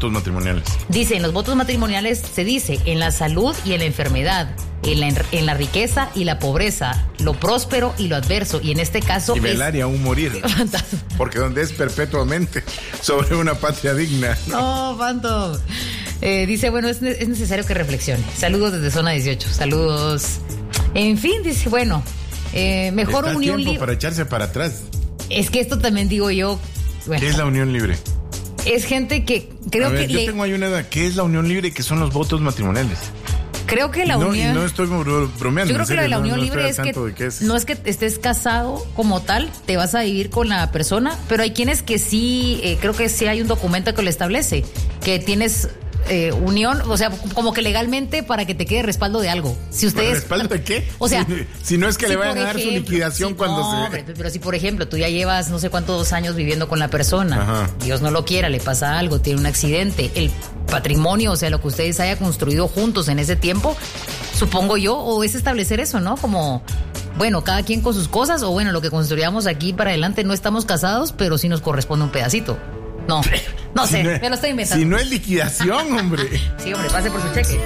votos matrimoniales? Dice, en los votos matrimoniales se dice, en la salud y en la enfermedad, en la riqueza y la pobreza, lo próspero y lo adverso, y en este caso y velar y aún morir, porque donde es perpetuamente sobre una patria digna. No, Phantom. Dice, bueno, es necesario que reflexione. Saludos desde Zona 18, saludos. En fin, dice, bueno, mejor está unión libre. Para echarse para atrás. Es que esto también digo yo. Bueno, ¿qué es la unión libre? Es gente que creo que... Yo tengo ahí una edad. ¿Qué es la unión libre? ¿Qué son los votos matrimoniales? Creo que la unión... Y no estoy bromeando. Yo creo que la unión libre es que no es que estés casado como tal, te vas a vivir con la persona, pero hay quienes que sí, creo que sí hay un documento que lo establece, que tienes... unión, o sea, como que legalmente para que te quede respaldo de algo. Si ustedes... ¿Respaldo de qué? O sea... Si no es que le vayan a dar su liquidación cuando se... Hombre, pero si, por ejemplo, tú ya llevas no sé cuántos años viviendo con la persona, ajá, Dios no lo quiera, le pasa algo, tiene un accidente, el patrimonio, o sea, lo que ustedes hayan construido juntos en ese tiempo, supongo yo, o es establecer eso, ¿no? Como... Bueno, cada quien con sus cosas, o bueno, lo que construyamos aquí para adelante, no estamos casados, pero sí nos corresponde un pedacito. No sé, me lo estoy inventando. Si no es liquidación, hombre. Sí, hombre, pase por su cheque.